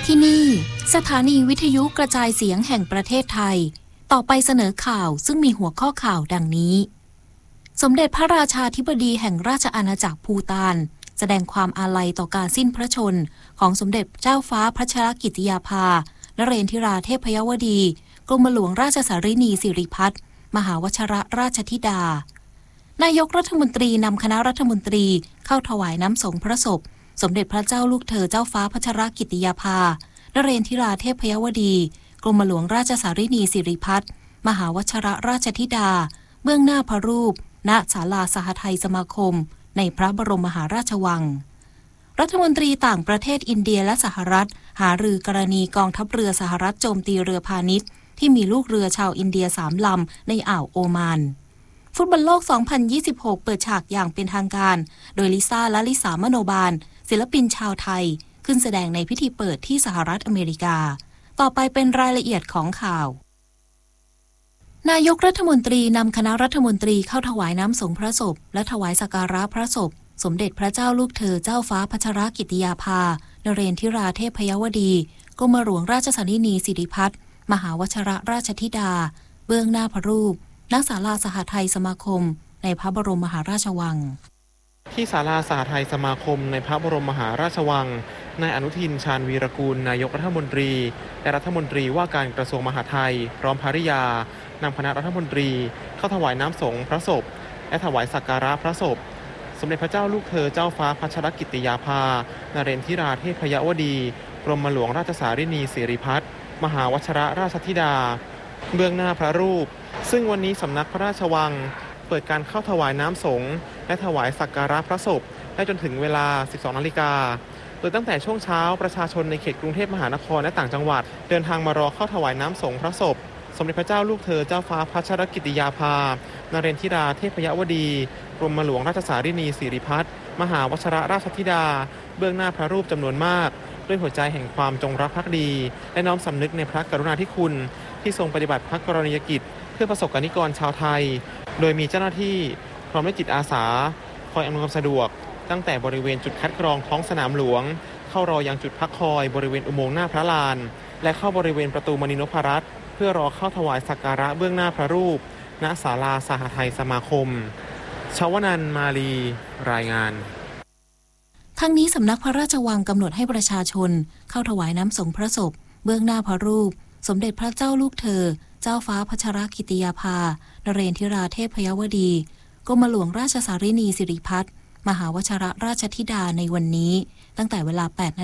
ที่นี่สถานีวิทยุกระจายเสียงแห่งประเทศไทยต่อไปเสนอข่าวซึ่งมีหัวข้อข่าวดังนี้สมเด็จพระราชาธิบดีแห่งราชอาณาจักรภูฏานแสดงความอาลัยต่อการสิ้นพระชนของสมเด็จเจ้าฟ้าพัชรกิติยาภานเรนทิราเทพยวดีกรมหลวงราชสารินีสิริพัฒน์มหาวชิรราชธิดานายกรัฐมนตรีนำคณะรัฐมนตรีเข้าถวายน้ำสงพระศพสมเด็จพระเจ้าลูกเธอเจ้าฟ้าพัชรกิติยาภานเรนทิราเทพยวดีกรมหลวงราชสารินีสิริพัฒน์มหาวชิรราชธิดาเบื้องหน้าพระรูปณศาลาสหทัยสมาคมในพระบรมมหาราชวังรัฐมนตรีต่างประเทศอินเดียและสหรัฐหารือกรณีกองทัพเรือสหรัฐโจมตีเรือพาณิชย์ที่มีลูกเรือชาวอินเดีย3 ลำในอ่าวโอมานฟุตบอลโลก 2026 เปิดฉากอย่างเป็นทางการโดยลิซ่าและลิสามโนบาลศิลปินชาวไทยขึ้นแสดงในพิธีเปิดที่สหรัฐอเมริกาต่อไปเป็นรายละเอียดของข่าวนายกรัฐมนตรีนำคณะรัฐมนตรีเข้าถวายน้ำสงพระศพและถวายสักการะพระศพสมเด็จพระเจ้าลูกเธอเจ้าฟ้าพัชรกิติยาภานเรนทิราเทพยวดีกรมหลวงราชสารินีสิริพัฒน์มหาวชิรราชธิดาเบื้องหน้าพระรูปณศาลาสหทัยสมาคมในพระบรมมหาราชวังที่ศาลาสหทัยสมาคมในพระบรมมหาราชวังนายอนุทินชาญวีรกูลนายกรัฐมนตรีและรัฐมนตรีว่าการกระทรวงมหาดไทยพร้อมภริยานำคณะรัฐมนตรีเข้าถวายน้ำสงพระศพและถวายสักการะพระศพสมเด็จพระเจ้าลูกเธอเจ้าฟ้าพัชรกิติยาภานเรนทิราเทพยวดีกรมหลวงราชสารินีสิริพัฒน์มหาวชิรราชธิดาเบื้องหน้าพระรูปซึ่งวันนี้สำนักพระราชวังเปิดการเข้าถวายน้ำสงฆ์และถวายสักการะพระศพได้จนถึงเวลา 12 นาฬิกาโดยตั้งแต่ช่วงเช้าประชาชนในเขตกรุงเทพมหานครและต่างจังหวัดเดินทางมารอเข้าถวายน้ำสงฆ์พระศพสมเด็จพระเจ้าลูกเธอเจ้าฟ้าพัชรกิติยาภานเรนทิราเทพยวดีกรมหลวงราชสารินีสิริพัฒน์มหาวชิรราชธิดาเบื้องหน้าพระรูปจำนวนมากด้วยหัวใจแห่งความจงรักภักดีและน้อมสำนึกในพระกรุณาธิคุณที่ทรงปฏิบัติพระกรณียกิจเพื่อประสบกนิกรชาวไทยโดยมีเจ้าหน้าที่พร้อมด้วยจิตอาสาคอยอำนวยความสะดวกตั้งแต่บริเวณจุดคัดกรองท้องสนามหลวงเข้ารอยังจุดพักคอยบริเวณอุโมงค์หน้าพระลานและเข้าบริเวณประตูมณีนพรัตน์เพื่อรอเข้าถวายสักการะเบื้องหน้าพระรูปณศาลาสหทัยสมาคมชวนันท์มาลีรายงานทั้งนี้สำนักพระราชวังกำหนดให้ประชาชนเข้าถวายน้ำสงพระศพเบื้องหน้าพระรูปสมเด็จพระเจ้าลูกเธอเจ้าฟ้าพัชรกิติยาภานเรนทิราเทพยวดีกรมหลวงราชสารินีสิริพัฒน์มหาวชิรราชธิดาในวันนี้ตั้งแต่เวลา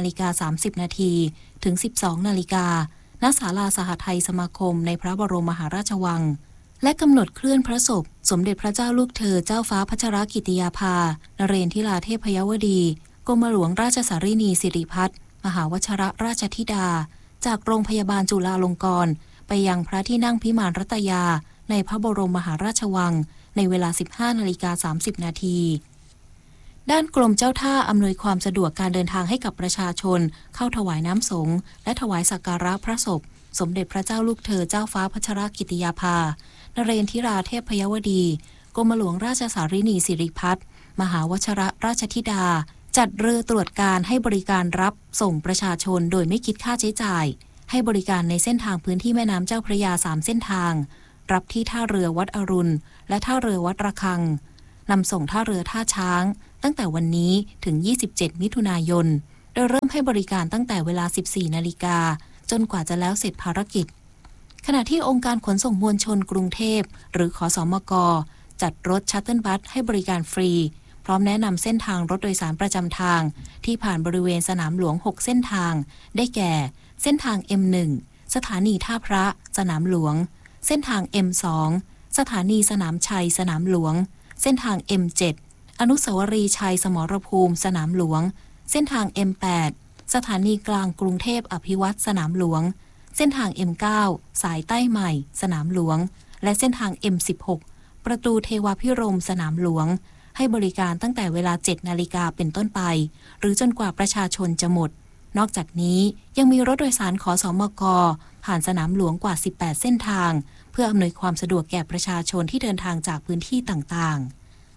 8:30 นาทีถึง 12 นาฬิกาณศาลาสหทัยสมาคมในพระบรมมหาราชวังและกำหนดเคลื่อนพระศพสมเด็จพระเจ้าลูกเธอเจ้าฟ้าพัชรกิติยาภานเรนทิราเทพยวดีกรมหลวงราชสารินีสิริพัฒน์มหาวชิรราชธิดาจากโรงพยาบาลจุฬาลงกรณ์ไปยังพระที่นั่งพิมานรัตยาในพระบรมมหาราชวังในเวลา 15:30 นาทีด้านกรมเจ้าท่าอำนวยความสะดวกการเดินทางให้กับประชาชนเข้าถวายน้ำสงฆ์และถวายสักการะพระศพสมเด็จพระเจ้าลูกเธอเจ้าฟ้าพัชรกิติยาภานเรนทิราเทพยวดีกรมหลวงราชสารินีสิริพัฒน์มหาวชิรราชธิดาจัดเรือตรวจการให้บริการรับส่งประชาชนโดยไม่คิดค่าใช้จ่ายให้บริการในเส้นทางพื้นที่แม่น้ำเจ้าพระยา3 เส้นทางรับที่ท่าเรือวัดอรุณและท่าเรือวัดระฆังนำส่งท่าเรือท่าช้างตั้งแต่วันนี้ถึง 27 มิถุนายนโดยเริ่มให้บริการตั้งแต่เวลา 14 นาฬิกาจนกว่าจะแล้วเสร็จภารกิจขณะที่องค์การขนส่งมวลชนกรุงเทพหรือขสมก.จัดรถชัตเทิลบัสให้บริการฟรีพร้อมแนะนำเส้นทางรถโดยสารประจำทางที่ผ่านบริเวณสนามหลวง6 เส้นทางได้แก่เส้นทาง M1 สถานีท่าพระสนามหลวงเส้นทาง M2 สถานีสนามชัยสนามหลวงเส้นทาง M7 อนุสาวรีย์ชัยสมรภูมิสนามหลวงเส้นทาง M8 สถานีกลางกรุงเทพอภิวัตรสนามหลวงเส้นทาง M9 สายใต้ใหม่สนามหลวงและเส้นทาง M16 ประตูเทวาภิรมย์สนามหลวงให้บริการตั้งแต่เวลา 7 นาฬิกาเป็นต้นไปหรือจนกว่าประชาชนจะหมดนอกจากนี้ยังมีรถโดยสารขสมก.ผ่านสนามหลวงกว่า 18 เส้นทางเพื่ออำนวยความสะดวกแก่ประชาชนที่เดินทางจากพื้นที่ต่างๆ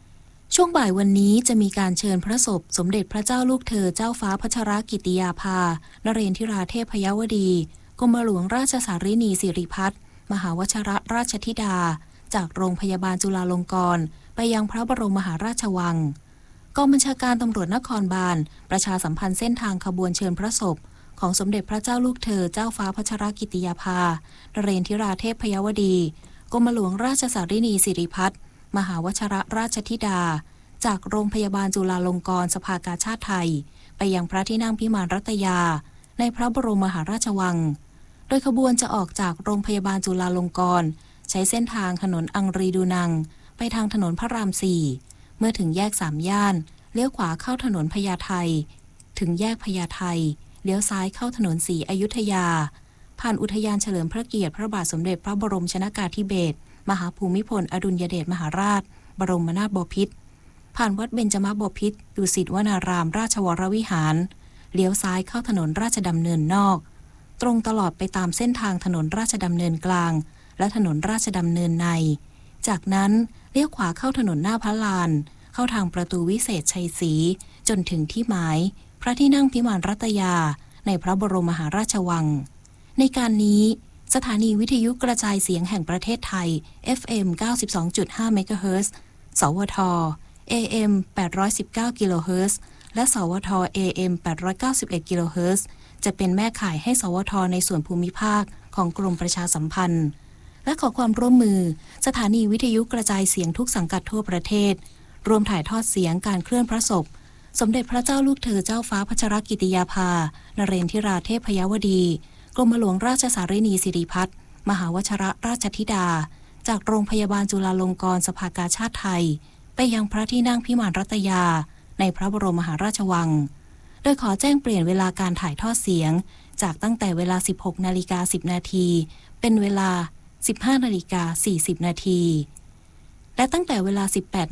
ช่วงบ่ายวันนี้จะมีการเชิญพระศพสมเด็จพระเจ้าลูกเธอเจ้าฟ้าพัชรกิติยาภานเรนทิราเทพยวดีกรมหลวงราชสารินีสิริพัฒน์มหาวชิรราชธิดาจากโรงพยาบาลจุฬาลงกรณ์ไปยังพระบรมมหาราชวังกองบัญชาการตำรวจนครบาลประชาสัมพันธ์เส้นทางขบวนเชิญพระศพของสมเด็จพระเจ้าลูกเธอเจ้าฟ้าพัชรกิติยาภานเรนทิราเทพยวดีกรมหลวงราชสารินีสิริพัฒน์มหาวชิรราชธิดาจากโรงพยาบาลจุฬาลงกรณ์สภากาชาดไทยไปยังพระที่นั่งพิมานรัตยาในพระบรมมหาราชวังโดยขบวนจะออกจากโรงพยาบาลจุฬาลงกรณ์ใช้เส้นทางถนนอังรีดูนังไปทางถนนพระราม 4เมื่อถึงแยก3ย่านเลี้ยวขวาเข้าถนนพญาไทถึงแยกพญาไทเลี้ยวซ้ายเข้าถนนศรีอยุธยาผ่านอุทยานเฉลิมพระเกียรติพระบาทสมเด็จพระบรมชนกาธิเบศรมหาภูมิพลอดุลยเดชมหาราชบรมนาถบพิตรผ่านวัดเบญจมบพิตรดุสิตวนารามราชวรวิหารเลี้ยวซ้ายเข้าถนนราชดำเนินนอกตรงตลอดไปตามเส้นทางถนนราชดำเนินกลางและถนนราชดำเนินในจากนั้นเลี้ยวขวาเข้าถนนหน้าพระลานเข้าทางประตูวิเศษชัยศรีจนถึงที่หมายพระที่นั่งพิมานรัตยาในพระบรมมหาราชวังในการนี้สถานีวิทยุกระจายเสียงแห่งประเทศไทย FM 92.5 เมกะเฮิรตซ์สวท AM 819 กิโลเฮิรตซ์และสวท AM 891 กิโลเฮิรตซ์จะเป็นแม่ข่ายให้สวทในส่วนภูมิภาคของกรมประชาสัมพันธ์และขอความร่วมมือสถานีวิทยุกระจายเสียงทุกสังกัดทั่วประเทศรวมถ่ายทอดเสียงการเคลื่อนพระศพสมเด็จพระเจ้าลูกเธอเจ้าฟ้าพัชรกิติยาภานเรนทิราเทพยวดีกรมหลวงราชสารินีสิริพัฒน์มหาวชิรราชธิดาจากโรงพยาบาลจุฬาลงกรณ์สภากาชาดไทยไปยังพระที่นั่งพิมานรัตยาในพระบรมมหาราชวังโดยขอแจ้งเปลี่ยนเวลาการถ่ายทอดเสียงจากตั้งแต่เวลา 16:10 นาทีเป็นเวลา 15:40 นาทีและตั้งแต่เวลา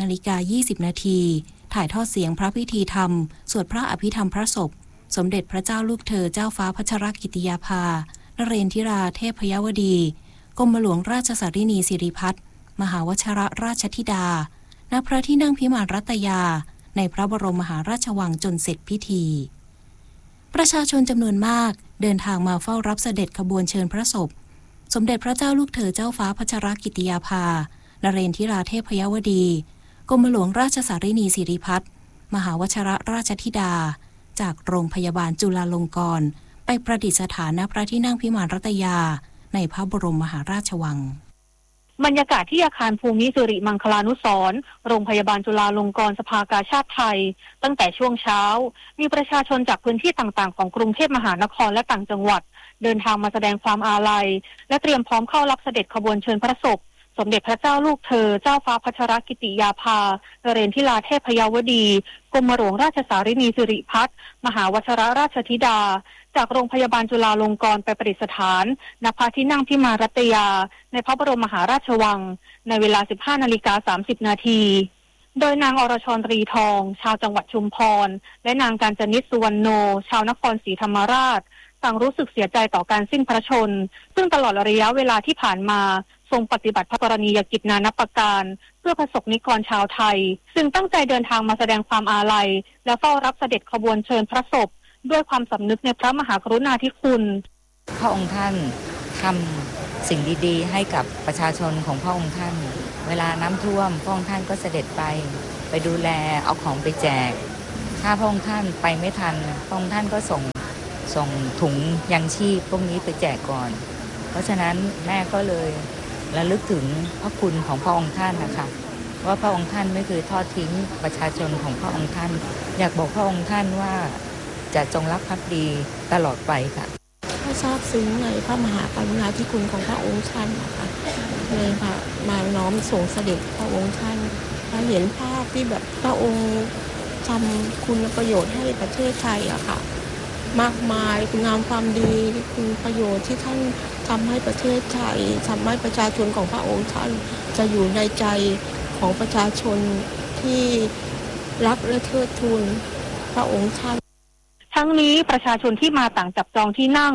18:20 นาทีถ่ายทอดเสียงพระพิธีธรรมสวดพระอภิธรรมพระศพสมเด็จพระเจ้าลูกเธอเจ้าฟ้าพัชรกิติยาภานเรนทิราเทพยวดีกรมหลวงราชสารินีสิริพัฒน์มหาวชิรราชธิดาณพระที่นั่งพิมานรัตยาในพระบรมมหาราชวังจนเสร็จพิธีประชาชนจำนวนมากเดินทางมาเฝ้ารับเสด็จขบวนเชิญพระศพสมเด็จพระเจ้าลูกเธอเจ้าฟ้าพัชรกิติยาภานเรนทิราเทพยวดีกรมหลวงราชสารินีสิริพัฒน์มหาวชิรราชธิดาจากโรงพยาบาลจุฬาลงกรณ์ไปประดิษฐานณพระที่นั่งพิมานรัตยาในพระบรมมหาราชวังบรรยากาศที่อาคารภูมิสิริมังคลานุสรณ์โรงพยาบาลจุฬาลงกรณ์สภากาชาดไทยตั้งแต่ช่วงเช้ามีประชาชนจากพื้นที่ต่างๆของกรุงเทพมหานครและต่างจังหวัดเดินทางมาแสดงความอาลัยและเตรียมพร้อมเข้ารับเสด็จขบวนเชิญพระศพสมเด็จพระเจ้าลูกเธอเจ้าฟ้าพัชรกิติยาภานเรนทิราเทพยวดีกรมหลวงราชสารินีสิริพัฒน์มหาวชิรราชธิดาจากโรงพยาบาลจุฬาลงกรณ์ไปประดิษฐานณพระที่นั่งพิมานรัตยาในพระบรมมหาราชวังในเวลา 15:30 นาทีโดยนางอรชรตรีทองชาวจังหวัดชุมพรและนางกาญจนิษฐ์สุวรรณโนชาวนครศรีธรรมราชต่างรู้สึกเสียใจต่อการสิ้นพระชนม์ซึ่งตลอดระยะเวลาที่ผ่านมาทรงปฏิบัติพระกรณียกิจนานับประการเพื่อประสบนิกรชาวไทยซึ่งตั้งใจเดินทางมาแสดงความอาลัยและเฝ้ารับเสด็จขบวนเชิญพระศพด้วยความสำนึกในพระมหากรุณาธิคุณพระองค์ท่านทำสิ่งดีๆให้กับประชาชนของพระองค์ท่านเวลาน้ำท่วมพระองค์ท่านก็เสด็จไปดูแลเอาของไปแจกถ้าพระองค์ท่านไปไม่ทันพระองค์ท่านก็ส่งถุงยังชีพพวกนี้ไปแจกก่อนเพราะฉะนั้นแม่ก็เลยระลึกถึงพระคุณของพระองค์ท่านนะคะว่าพระองค์ท่านไม่เคยทอดทิ้งประชาชนของพระองค์ท่านอยากบอกพระองค์ท่านว่าจะจงรักภักดีตลอดไปค่ะก็ซาบซึ้งในพระมหากรุณาธิคุณของพระองค์ท่านนะคะเลยค่ะมาน้อมส่งเสด็จพระองค์ท่านเราเห็นภาพที่แบบพระองค์ทำคุณประโยชน์ให้ประเทศไทยอะค่ะมากมายคุณงามความดีคุณประโยชน์ที่ท่านทำให้ประเทศไทยทำให้ประชาชนของพระองค์ท่านจะอยู่ในใจของประชาชนที่รักและเทิดทูนพระองค์ท่านทั้งนี้ประชาชนที่มาต่างจับจองที่นั่ง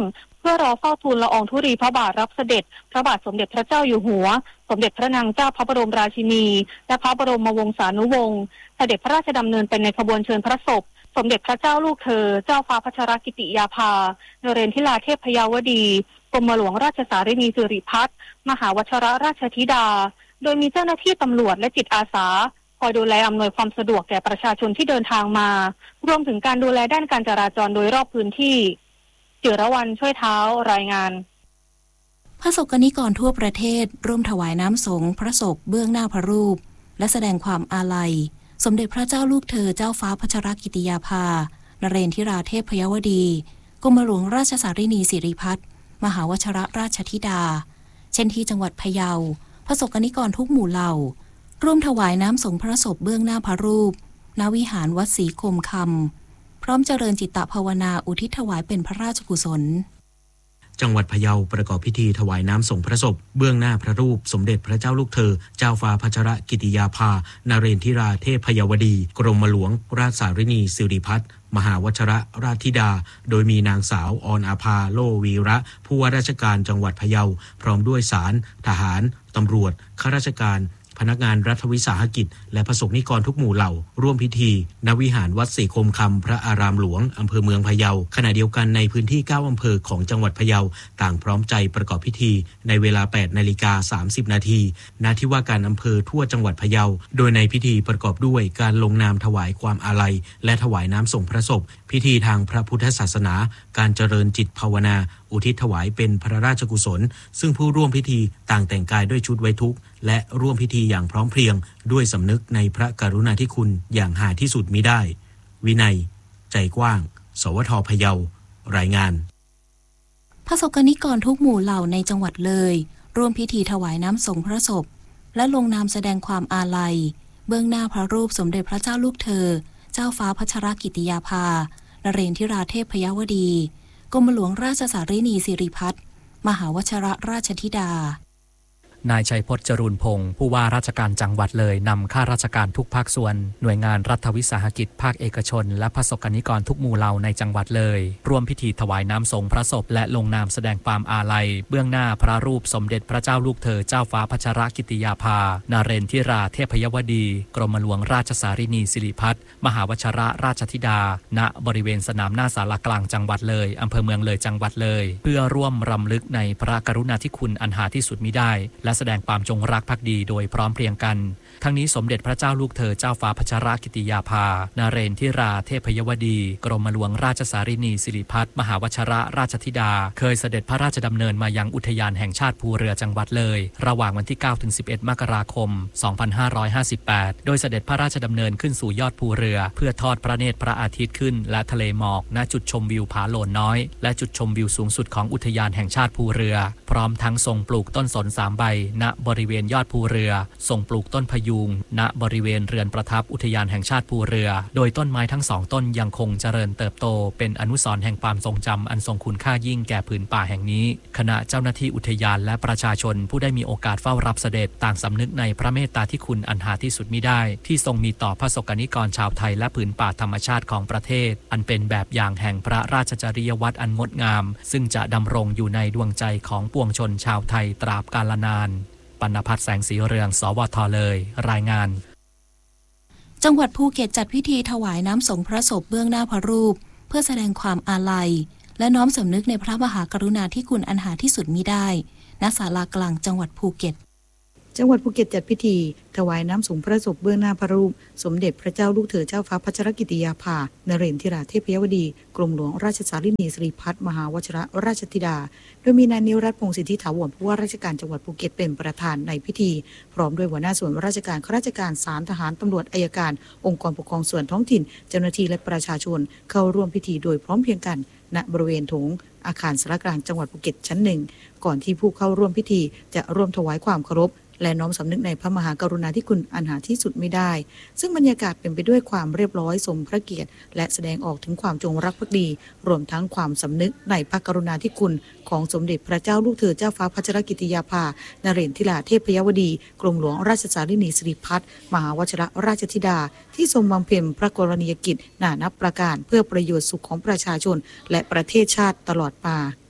เพื่อรอเฝ้าทูลละอองธุลีพระบาทรับเสด็จพระบาทสมเด็จพระเจ้าอยู่หัวสมเด็จพระนางเจ้าพระบรมราชินีและพระบรมวงศานุวงศ์เสด็จพระราชดำเนินไปในขบวนเชิญพระศพสมเด็จพระเจ้าลูกเธอเจ้าฟ้าพัชรกิติยาภานเรนทิราเทพพยาวดีกรมหลวงราชสารินีสิริพัฒน์มหาวชิรราชธิดาโดยมีเจ้าหน้าที่ตำรวจและจิตอาสาคอยดูแลอำนวยความสะดวกแก่ประชาชนที่เดินทางมารวมถึงการดูแลด้านการจราจรโดยรอบพื้นที่จิรวรรณช่วยเท้ารายงานพระสงฆ์นิกรทั่วประเทศร่วมถวายน้ำสงฆ์พระศพเบื้องหน้าพระรูปและแสดงความอาลัยสมเด็จพระเจ้าลูกเธอเจ้าฟ้าพัชรกิติยาภานเรนทิราเทพพยาวดีกรมหลวงราชสารินีสิริพัฒน์มหาวชิรราชธิดาเช่นที่จังหวัดพะเยาพระสงฆ์นิกรทุกหมู่เหล่าร่วมถวายน้ำสงฆ์พระศพเบื้องหน้าพระรูปณวิหารวัดศรีคมคำพร้อมเจริญจิตตภาวนาอุทิศถวายเป็นพระราชกุศลจังหวัดพะเยาประกอบพิธีถวายน้ำสงฆ์พระศพเบื้องหน้าพระรูปสมเด็จพระเจ้าลูกเธอเจ้าฟ้าพัชรกิติยาภานเรนทิราเทพพยาวดีกรมหลวงราชสารินีสิริพัฒน์มหาวชิรราชธิดาโดยมีนางสาวออนอาภาโลวีระผู้ว่าราชการจังหวัดพะเยาพร้อมด้วยศาลทหารตำรวจข้าราชการพนักงานรัฐวิสาหกิจและพระสงฆ์นิกรทุกหมู่เหล่าร่วมพิธีณวิหารวัดศรีคมคำพระอารามหลวงอำเภอเมืองพะเยาขณะเดียวกันในพื้นที่9อำเภอของจังหวัดพะเยาต่างพร้อมใจประกอบพิธีในเวลา 8:30 นาทีณที่ว่าการอำเภอทั่วจังหวัดพะเยาโดยในพิธีประกอบด้วยการลงนามถวายความอาลัยและถวายน้ำส่งพระศพพิธีทางพระพุทธศาสนาการเจริญจิตภาวนาอุทิศถวายเป็นพระราชกุศลซึ่งผู้ร่วมพิธีต่างแต่งกายด้วยชุดไว้ทุกข์และร่วมพิธีอย่างพร้อมเพรียงด้วยสำนึกในพระกรุณาธิคุณอย่างหาที่สุดมิได้วินัยใจกว้างสวทพะเยารายงานพระสงฆ์นิกรทุกหมู่เหล่าในจังหวัดเลยร่วมพิธีถวายน้ำสงฆ์พระศพและลงนามแสดงความอาลัยเบื้องหน้าพระรูปสมเด็จพระเจ้าลูกเธอเจ้าฟ้าพัชรกิติยาภานเรนทิราเทพพยาวดีกรมหลวงราชสารินีสิริพัฒน์มหาวชิรราชธิดานายชัยพจน์จรูนพงศ์ผู้ว่าราชการจังหวัดเลยนำข้าราชการทุกภาคส่วนหน่วยงานรัฐวิสาหกิจภาคเอกชนและพระสงฆ์นิกรทุกหมู่เหล่าในจังหวัดเลยร่วมพิธีถวายน้ำสงฆ์พระศพและลงนามแสดงความอาลัยเบื้องหน้าพระรูปสมเด็จพระเจ้าลูกเธอเจ้าฟ้าพัชรกิติยาภานเรนทิราเทพยวดีกรมหลวงราชสารินีสิริพัฒน์มหาวชิรราชธิดาณบริเวณสนามหน้าศาลากลางจังหวัดเลยอำเภอเมืองเลยจังหวัดเลยเพื่อร่วมรำลึกในพระกรุณาธิคุณอันหาที่สุดมิได้และแสดงความจงรักภักดีโดยพร้อมเพรียงกันทั้งนี้สมเด็จพระเจ้าลูกเธอเจ้าฟ้าพัชรกิติยาภานเรนทิราเทพยวดีกรมหลวงราชสารินีสิริพัฒน์มหาวชิรราชธิดาเคยเสด็จพระราชดำเนินมายังอุทยานแห่งชาติภูเรือจังหวัดเลยระหว่างวันที่ 9-11 มกราคม 2558 โดยเสด็จพระราชดำเนินขึ้นสู่ยอดภูเรือเพื่อทอดพระเนตรพระอาทิตย์ขึ้นและทะเลหมอกณจุดชมวิวผาโลนน้อยและจุดชมวิวสูงสุดของอุทยานแห่งชาติภูเรือพร้อมทั้งทรงปลูกต้นสน3 ใบณบริเวณยอดภูเรือทรงปลูกต้นพยุงณบริเวณเรือนประทับอุทยานแห่งชาติภูเรือโดยต้นไม้ทั้ง2 ต้นยังคงเจริญเติบโตเป็นอนุสรณ์แห่งความทรงจำอันทรงคุณค่ายิ่งแก่ผืนป่าแห่งนี้คณะเจ้าหน้าที่อุทยานและประชาชนผู้ได้มีโอกาสเฝ้ารับเสด็จต่างสำนึกในพระเมตตาที่คุณอันหาที่สุดมิได้ที่ทรงมีต่อพระสงฆ์นิกรชาวไทยและผืนป่าธรรมชาติของประเทศอันเป็นแบบอย่างแห่งพระราชจริยวัตรอันงดงามซึ่งจะดำรงอยู่ในดวงใจของปวงชนชาวไทยตราบกาลนานปณภัทรแสงสีเรืองสวทเลยรายงานจังหวัดภูเก็ตจัดพิธีถวายน้ำสงฆ์พระศพเบื้องหน้าพระรูปเพื่อแสดงความอาลัยและน้อมสำนึกในพระมหากรุณาธิคุณอันหาที่สุดมิได้ณศาลากลางจังหวัดภูเก็ตจังหวัดภูเก็ตจัดพิธีถวายน้ำสงฆ์พระศพเบื้องหน้าพระรูปสมเด็จพระเจ้าลูกเธอเจ้าฟ้าพัชรกิติยาภานเรนทิราเทพยวดีกรมหลวงราชสารินีสิริพัฒน์มหาวชิรราชธิดาโดยมีนายนิรัตน์พงษ์สิทธิถาวรผู้ว่าราชการจังหวัดภูเก็ตเป็นประธานในพิธีพร้อมด้วยหัวหน้าส่วนราชการข้าราชการศาลทหารตำรวจอัยการองค์กรปกครองส่วนท้องถิ่นเจ้าหน้าที่และประชาชนเข้าร่วมพิธีโดยพร้อมเพรียงกันณบริเวณโถงอาคารศาลากลางจังหวัดภูเก็ตชั้น1ก่อนที่ผู้เข้าร่วมพิธีจะร่วมถวายความเคารพและน้อมสำนึกในพระมหากรุณาธิคุณอันหาที่สุดไม่ได้ซึ่งบรรยากาศเป็นไปด้วยความเรียบร้อยสมพระเกียรติและแสดงออกถึงความจงรักภักดีรวมทั้งความสำนึกในพระกรุณาธิคุณของสมเด็จพระเจ้าลูกเธอเจ้าฟ้าพัชรกิติยาภานเรนทิราเทพยวดีกรมหลวงราชสารินีสิริพัฒน์มหาวชิรราชธิดาที่ทรงบำเพ็ญพระกรณียกิจนานับประการเพื่อประโยชน์สุขของประชาชนและประเทศชาติตลอดมา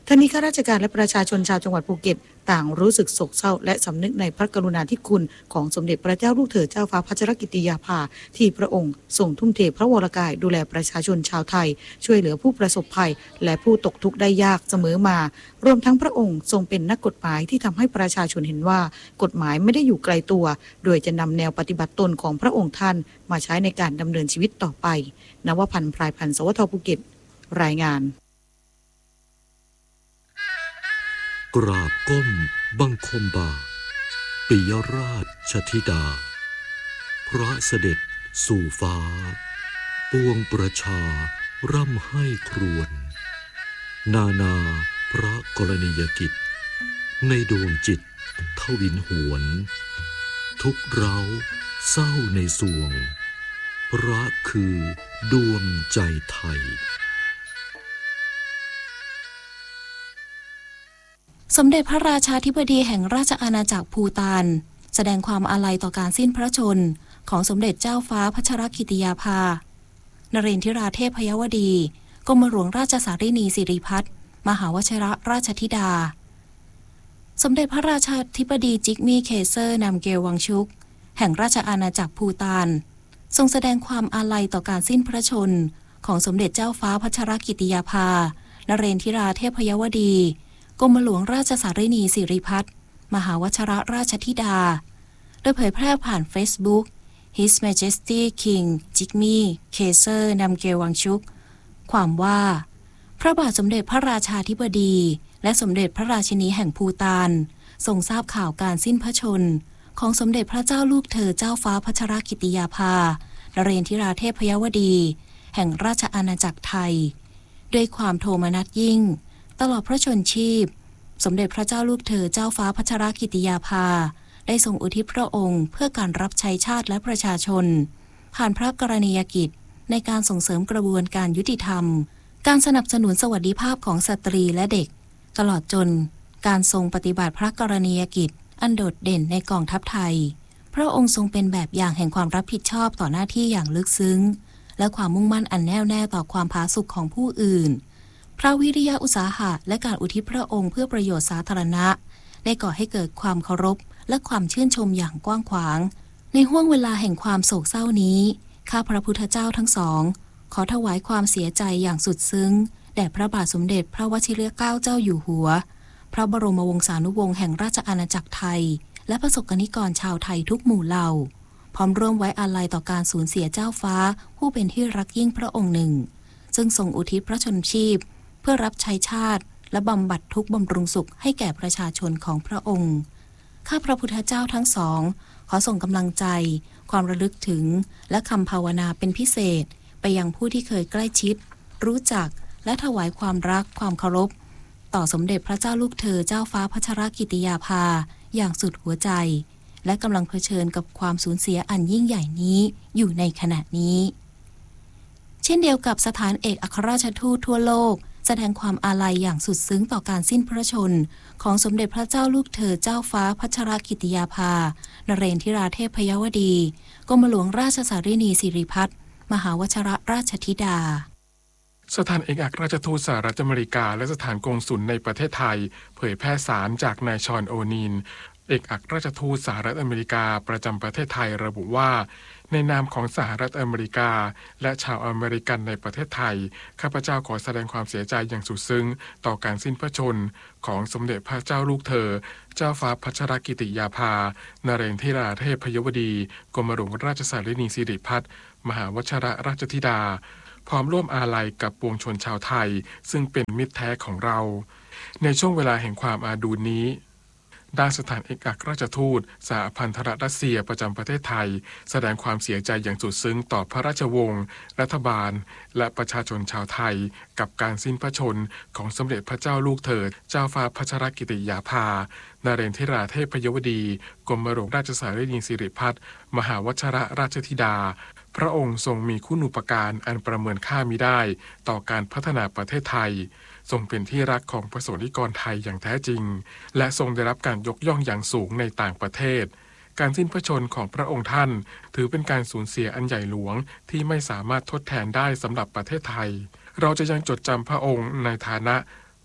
ทั้งนี้ข้าราชการและประชาชนชาวจังหวัดภูเก็ตต่างรู้สึกโศกเศร้าและสำนึกในพระกรุณาธิคุณของสมเด็จพระเจ้าลูกเธอเจ้าฟ้าพัชรกิติยาภาที่พระองค์ทรงทุ่มเทพระวรกายดูแลประชาชนชาวไทยช่วยเหลือผู้ประสบภัยและผู้ตกทุกข์ได้ยากเสมอมารวมทั้งพระองค์ทรงเป็นนักกฎหมายที่ทำให้ประชาชนเห็นว่ากฎหมายไม่ได้อยู่ไกลตัวโดยจะนำแนวปฏิบัติตนของพระองค์ท่านมาใช้ในการดำเนินชีวิตต่อไปนวพันธ์พรายพันธ์สวทภูเก็ตรายงานกราบก้มบังคมบาทปิยราชธิดาพระเสด็จสู่ฟ้าปวงประชาร่ำให้ครวญนานาพระกรณียกิจในดวงจิตทวินหวนทุกเร้าเศร้าในสวงพระคือดวงใจไทยสมเด็จพระราชาธิบดีแห่งราชอาณาจักรภูฏานแสดงความอาลัยต่อการสิ้นพระชนม์ของสมเด็จเจ้าฟ้าพัชรกิติยาภานเรนทิราเทพยวดีกรมหลวงราชสารินีสิริพัฒน์มหาวชิรราชธิดาสมเด็จพระราชาธิบดีจิกมี่เคเซอร์นำเกลวังชุกแห่งราชอาณาจักรภูฏานทรงแสดงความอาลัยต่อการสิ้นพระชนม์ของสมเด็จเจ้าฟ้าพัชรกิติยาภานเรนทิราเทพยวดีกรมหลวงราชสารินีสิริพัฒน์มหาวชิรราชธิดาโดยเผยแพร่ผ่าน Facebook His Majesty King Jigme Kaiser Namgyel Wangchuk ความว่าพระบาทสมเด็จพระราชาธิบดีและสมเด็จพระราชินีแห่งภูฏานทรงทราบข่าวการสิ้นพระชนม์ของสมเด็จพระเจ้าลูกเธอเจ้าฟ้าพัชรกิติยาภานเรนทิราเทพยวดีแห่งราชอาณาจักรไทยด้วยความโทมนัสยิ่งตลอดพระชนชีพสมเด็จพระเจ้าลูกเธอเจ้าฟ้าพัชรกิติยาภาได้ทรงอุทิศพระองค์เพื่อการรับใช้ชาติและประชาชนผ่านพระกรณียกิจในการส่งเสริมกระบวนการยุติธรรมการสนับสนุนสวัสดิภาพของสตรีและเด็กตลอดจนการทรงปฏิบัติพระกรณียกิจอันโดดเด่นในกองทัพไทยพระองค์ทรงเป็นแบบอย่างแห่งความรับผิดชอบต่อหน้าที่อย่างลึกซึ้งและความมุ่งมั่นอันแน่วแน่ต่อความผาสุกของผู้อื่นพระวิริยะอุตสาหะและการอุทิศพระองค์เพื่อประโยชน์สาธารณะได้ก่อให้เกิดความเคารพและความชื่นชมอย่างกว้างขวางในห้วงเวลาแห่งความโศกเศร้านี้ข้าพระพุทธเจ้าทั้งสองขอถวายความเสียใจอย่างสุดซึ้งแด่พระบาทสมเด็จพระวชิรเกล้าเจ้าอยู่หัวพระบรมวงศานุวงศ์แห่งราชอาณาจักรไทยและประสบกนิกรชาวไทยทุกหมู่เหล่าพร้อมร่วมไว้อาลัยต่อการสูญเสียเจ้าฟ้าผู้เป็นที่รักยิ่งพระองค์หนึ่งซึ่งทรงอุทิศพระชนชีพเพื่อรับใช้ชาติและบำบัดทุกข์บำรุงสุขให้แก่ประชาชนของพระองค์ข้าพระพุทธเจ้าทั้งสองขอส่งกำลังใจความระลึกถึงและคำภาวนาเป็นพิเศษไปยังผู้ที่เคยใกล้ชิดรู้จักและถวายความรักความเคารพต่อสมเด็จพระเจ้าลูกเธอเจ้าฟ้าพัชรกิติยาภาอย่างสุดหัวใจและกำลังเผชิญกับความสูญเสียอันยิ่งใหญ่นี้อยู่ในขณะนี้เช่นเดียวกับสถานเอกอัครราชทูตทั่วโลกแสดงความอาลัยอย่างสุดซึ้งต่อการสิ้นพระชนม์ของสมเด็จพระเจ้าลูกเธอเจ้าฟ้าพัชรกิติยาภานเรนทิราเทพยวดีกรมหลวงราชสารินีสิริพัฒน์มหาวชิรราชธิดาสถานเอกอัครราชทูตสหรัฐอเมริกาและสถานกงสุลในประเทศไทยเผยแพร่สารจากนายชอนโอนีนเอกอัครราชทูตสหรัฐอเมริกาประจำประเทศไทยระบุว่าในนามของสหรัฐอเมริกาและชาวอเมริกันในประเทศไทยข้าพเจ้าขอแสดงความเสียใจอย่างสุดซึ้งต่อการสิ้นพระชนม์ของสมเด็จพระเจ้าลูกเธอเจ้าฟ้าพัชรกิติยาภานเรนทิราเทพยวดีกรมหลวงราชสารินีสิริพัฒน์มหาวชิรราชธิดาพร้อมร่วมอาลัยกับปวงชนชาวไทยซึ่งเป็นมิตรแท้ของเราในช่วงเวลาแห่งความอาดูลนี้ด้านสถานเอกอัครราชทูตสหพันธรัฐรัสเซียประจำประเทศไทยแสดงความเสียใจอย่างสุดซึ้งต่อพระราชวงศ์รัฐบาลและประชาชนชาวไทยกับการสิ้นพระชนม์ของสมเด็จพระเจ้าลูกเธอเจ้าฟ้าพัชรกิติยาภานเรนทิราเทพยวดีกรมหลวงราชสารินีสิริพัฒน์มหาวชิรราชธิดาพระองค์ทรงมีคุณูปการอันประเมินค่ามิได้ต่อการพัฒนาประเทศไทยทรงเป็นที่รักของประสบนิกรไทยอย่างแท้จริงและทรงได้รับการยกย่องอย่างสูงในต่างประเทศการสิ้นพระชนม์ของพระองค์ท่านถือเป็นการสูญเสียอันใหญ่หลวงที่ไม่สามารถทดแทนได้สำหรับประเทศไทยเราจะยังจดจำพระองค์ในฐานะ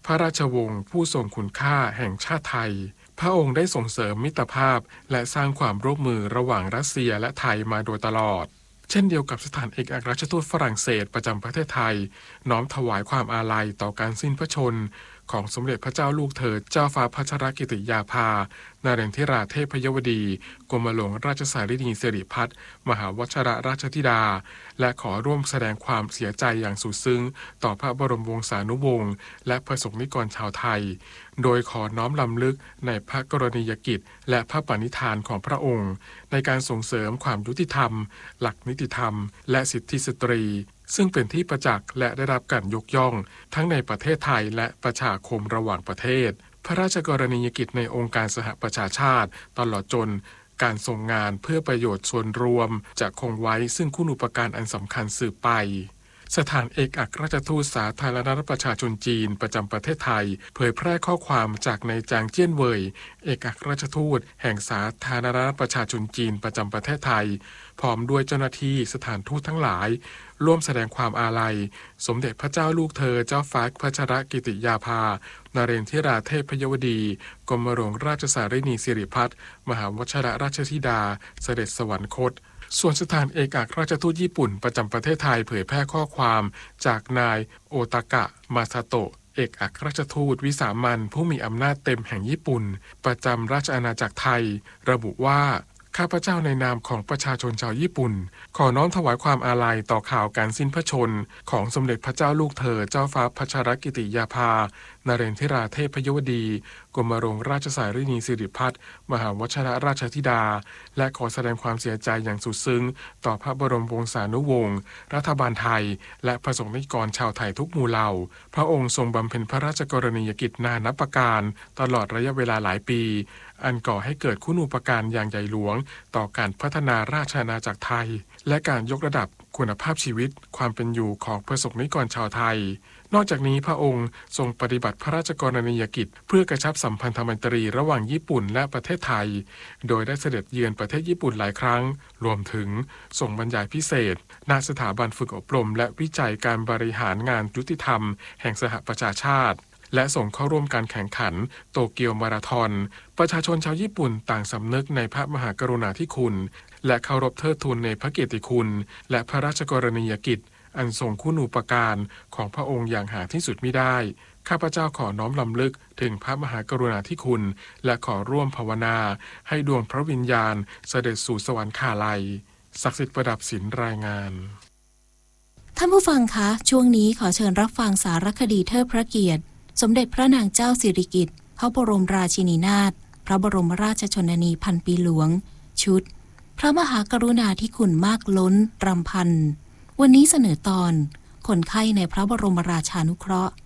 พระราชวงศ์ผู้ทรงคุณค่าแห่งชาติไทยพระองค์ได้ส่งเสริมมิตรภาพและสร้างความร่วมมือระหว่างรัสเซียและไทยมาโดยตลอดเช่นเดียวกับสถานเอกอัครราชทูตฝรั่งเศสประจำประเทศไทยน้อมถวายความอาลัยต่อการสิ้นพระชนม์ของสมเด็จพระเจ้าลูกเธอเจ้าฟ้าพัชรกิติยาภานเรนทิราเทพยวดีกรมหลวงราชสารินีสิริพัฒน์มหาวชิรราชธิดาและขอร่วมแสดงความเสียใจอย่างสุดซึ้งต่อพระบรมวงศานุวงศ์และประสบนิกรชาวไทยโดยขอน้อมรำลึกในพระกรณียกิจและพระปณิธานของพระองค์ในการส่งเสริมความยุติธรรมหลักนิติธรรมและสิทธิสตรีซึ่งเป็นที่ประจักษ์และได้รับการยกย่องทั้งในประเทศไทยและประชาคมระหว่างประเทศพระราชกรณียกิจในองค์การสหประชาชาติตลอดจนการทรงงานเพื่อประโยชน์ส่วนรวมจะคงไว้ซึ่งคุณูปการอันสำคัญสืบไปสถานเอกอัครราชทูตสาธารณรัฐประชาชนจีนประจำประเทศไทยเผยแพร่ข้อความจากนายจางเจี้ยนเว่ยเอกอัครราชทูตแห่งสาธารณรัฐประชาชนจีนประจำประเทศไทยพร้อมด้วยเจ้าหน้าที่สถานทูตทั้งหลายร่วมแสดงความอาลัยสมเด็จพระเจ้าลูกเธอเจ้าฟ้าพัชรกิติยาภานเรนทิราเทพยวดีกรมหลวงราชสารินีสิริพัฒน์มหาวชิรราชธิดาเสด็จสวรรคตส่วนสถานเอกอัครราชทูตญี่ปุ่นประจำประเทศไทยเผยแพร่ข้อความจากนายโอตากะมาซาโตะเอกอัครราชทูตวิสามัญผู้มีอำนาจเต็มแห่งญี่ปุ่นประจำราชอาณาจักรไทยระบุว่าข้าพเจ้าในนามของประชาชนชาวญี่ปุ่นขอน้อมถวายความอาลัยต่อข่าวการสิ้นพระชนม์ของสมเด็จพระเจ้าลูกเธอเจ้าฟ้าพัชรกิติยาภานเรนทิราเทพยวดีกรมหลวงราชสารินีสิริพัฒน์มหาวชิรราชธิดาและขอแสดงความเสียใจอย่างสุดซึ้งต่อพระบรมวงศานุวงศ์รัฐบาลไทยและประสบนิกรชาวไทยทุกหมู่เหล่าพระองค์ทรงบำเพ็ญพระราชกรณียกิจนานับประการตลอดระยะเวลาหลายปีอันก่อให้เกิดคุณูปการอย่างใหญ่หลวงต่อการพัฒนาราชอาณาจักรไทยและการยกระดับคุณภาพชีวิตความเป็นอยู่ของประสบนิกรชาวไทยนอกจากนี้พระองค์ทรงปฏิบัติพระราชกรณียกิจเพื่อกระชับสัมพันธไมตรีระหว่างญี่ปุ่นและประเทศไทยโดยได้เสด็จเยือนประเทศญี่ปุ่นหลายครั้งรวมถึงส่งบรรยายพิเศษณสถาบันฝึกอบรมและวิจัยการบริหารงานยุติธรรมแห่งสหประชาชาติและส่งเข้าร่วมการแข่งขันโตเกียวมาราธอนประชาชนชาวญี่ปุ่นต่างสำนึกในพระมหากรุณาธิคุณและเคารพเทิดทูนในพระเกียรติคุณและพระราชกรณียกิจอันทรงคุณูปการของพระองค์อย่างหาที่สุดมิได้ข้าพเจ้าขอน้อมรำลึกถึงพระมหากรุณาธิคุณและขอร่วมภาวนาให้ดวงพระวิญญาณเสด็จสู่สวรรคาลัยศักดิ์สิทธิ์ประดับศิลป์รายงานท่านผู้ฟังคะช่วงนี้ขอเชิญรับฟังสารคดีเทิดพระเกียรติสมเด็จพระนางเจ้าสิริกิติ์พระบรมราชินีนาถพระบรมราชชนนีพันปีหลวงชุดพระมหากรุณาธิคุณมากล้นรำพันวันนี้เสนอตอนคนไข้ในพระบรมราชานุเคราะห์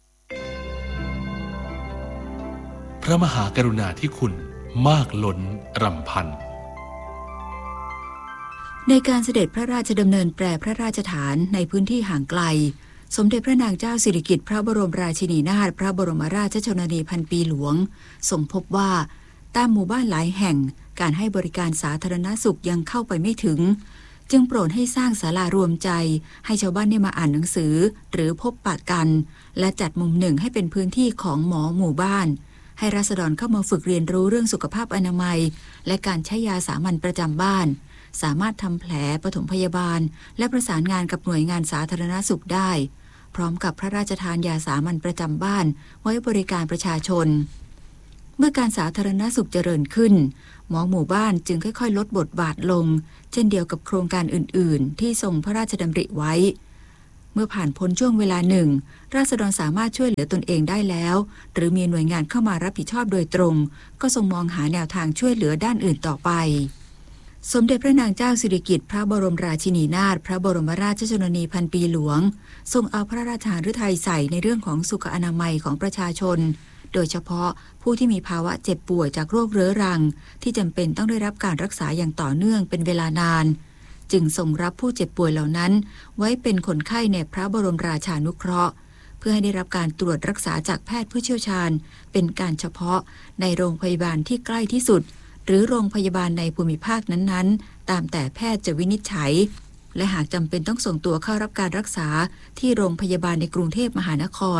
พระมหากรุณาธิคุณมากล้นรำพันในการเสด็จพระราชดำเนินแปรพระราชฐานในพื้นที่ห่างไกลสมเด็จพระนางเจ้าสิริกิติ์พระบรมราชินีนาถพระบรมราชชนนีพันปีหลวงทรงพบว่าตามหมู่บ้านหลายแห่งการให้บริการสาธารณสุขยังเข้าไปไม่ถึงจึงโปรดให้สร้างศาลารวมใจให้ชาวบ้านได้มาอ่านหนังสือหรือพบปะกันและจัดมุมหนึ่งให้เป็นพื้นที่ของหมอหมู่บ้านให้ราษฎรเข้ามาฝึกเรียนรู้เรื่องสุขภาพอนามัยและการใช้ยาสามัญประจำบ้านสามารถทำแผลปฐมพยาบาลและประสานงานกับหน่วยงานสาธารณสุขได้พร้อมกับพระราชทานยาสามัญประจำบ้านไว้บริการประชาชนเมื่อการสาธารณสุขเจริญขึ้นหมอหมู่บ้านจึงค่อยๆลดบทบาทลงเช่นเดียวกับโครงการอื่นๆที่ทรงพระราชดำริไว้เมื่อผ่านพ้นช่วงเวลาหนึ่งราษฎรสามารถช่วยเหลือตนเองได้แล้วหรือมีหน่วยงานเข้ามารับผิดชอบโดยตรงก็ทรงมองหาแนวทางช่วยเหลือด้านอื่นต่อไปสมเด็จพระนางเจ้าสิริกิติ์พระบรมราชินีนาถพระบรมราชชนนีพันปีหลวงทรงเอาพระราชฤทัยใส่ในเรื่องของสุขอนามัยของประชาชนโดยเฉพาะผู้ที่มีภาวะเจ็บป่วยจากโรคเรื้อรังที่จำเป็นต้องได้รับการรักษาอย่างต่อเนื่องเป็นเวลานานจึงทรงรับผู้เจ็บป่วยเหล่านั้นไว้เป็นคนไข้ในพระบรมราชานุเคราะห์เพื่อให้ได้รับการตรวจรักษาจากแพทย์ผู้เชี่ยวชาญเป็นการเฉพาะในโรงพยาบาลที่ใกล้ที่สุดหรือโรงพยาบาลในภูมิภาคนั้นๆตามแต่แพทย์จะวินิจฉัยและหากจำเป็นต้องส่งตัวเข้ารับการรักษาที่โรงพยาบาลในกรุงเทพมหานคร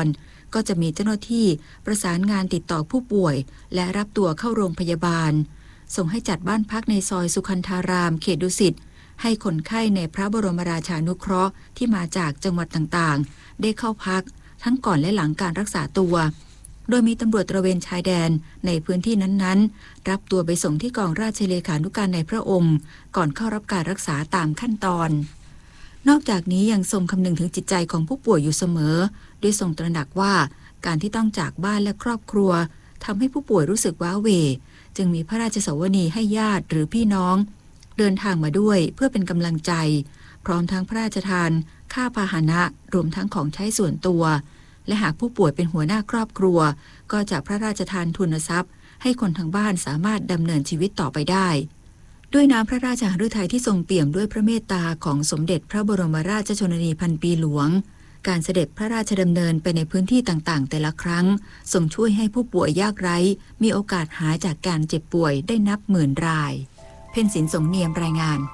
ก็จะมีเจ้าหน้าที่ประสานงานติดต่อผู้ป่วยและรับตัวเข้าโรงพยาบาลส่งให้จัดบ้านพักในซอยสุขันธารามเขตดุสิตให้คนไข้ในพระบรมราชานุเคราะห์ที่มาจากจังหวัดต่างๆได้เข้าพักทั้งก่อนและหลังการรักษาตัวโดยมีตำรวจตระเวนชายแดนในพื้นที่นั้นๆรับตัวไปส่งที่กองราชเลขานุการในพระองค์ก่อนเข้ารับการรักษาตามขั้นตอนนอกจากนี้ยังทรงคำนึงถึงจิตใจของผู้ป่วยอยู่เสมอด้วยทรงตระหนักว่าการที่ต้องจากบ้านและครอบครัวทำให้ผู้ป่วยรู้สึกว้าเหวจึงมีพระราชสวนีให้ญาติหรือพี่น้องเดินทางมาด้วยเพื่อเป็นกำลังใจพร้อมทั้งพระราชทานค่าพาหนะรวมทั้งของใช้ส่วนตัวและหากผู้ป่วยเป็นหัวหน้าครอบครัวก็จะพระราชทานทุนทรัพย์ให้คนทางบ้านสามารถดำเนินชีวิตต่อไปได้ด้วยน้ำพระราชหฤทัยที่ทรงเปี่ยมด้วยพระเมตตาของสมเด็จพระบรมราชชนนีพันปีหลวงการเสด็จพระราชดำเนินไปในพื้นที่ต่างๆแต่ละครั้งทรงช่วยให้ผู้ป่วยยากไร้มีโอกาสหายจากการเจ็บป่วยได้นับหมื่นรายเพ็ญศิลป์สงเนียมรายงาน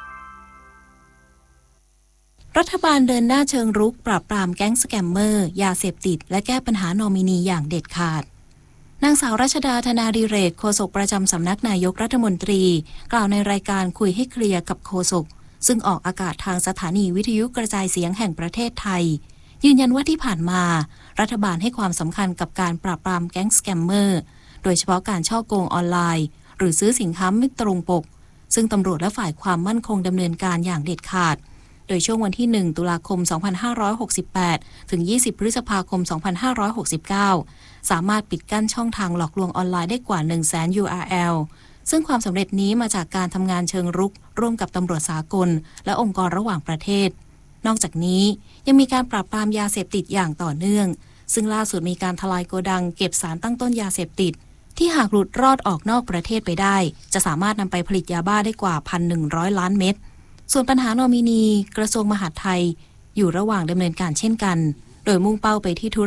รัฐบาลเดินหน้าเชิงรุกปราบปรามแก๊งสแกมเมอร์ยาเสพติดและแก้ปัญหานอมินีอย่างเด็ดขาดนางสาวรัชดาธนาดิเรกโฆษกประจำสำนักนายกรัฐมนตรีกล่าวในรายการคุยให้เคลียร์กับโฆษกซึ่งออกอากาศทางสถานีวิทยุกระจายเสียงแห่งประเทศไทยยืนยันว่าที่ผ่านมารัฐบาลให้ความสำคัญกับการปราบปรามแก๊งสแกมเมอร์โดยเฉพาะการฉ้อโกงออนไลน์หรือซื้อสินค้าไม่ตรงปกซึ่งตำรวจและฝ่ายความมั่นคงดำเนินการอย่างเด็ดขาดโดยช่วงวันที่1ตุลาคม2568ถึง20พฤษภาคม2569สามารถปิดกั้นช่องทางหลอกลวงออนไลน์ได้กว่า 100,000 URL ซึ่งความสำเร็จนี้มาจากการทำงานเชิงรุกร่วมกับตำรวจสากลและองค์กรระหว่างประเทศนอกจากนี้ยังมีการปราบปรามยาเสพติดอย่างต่อเนื่องซึ่งล่าสุดมีการทลายโกดังเก็บสารตั้งต้นยาเสพติดที่หากหลุดรอดออกนอกประเทศไปได้จะสามารถนำไปผลิตยาบ้าได้กว่า 1,100 ล้านเม็ดส่วนปัญหานอมินีกระทรวงมหาดไทยอยู่ระหว่างดำเนินการเช่นกันโดยมุ่งเป้าไปที่ธุ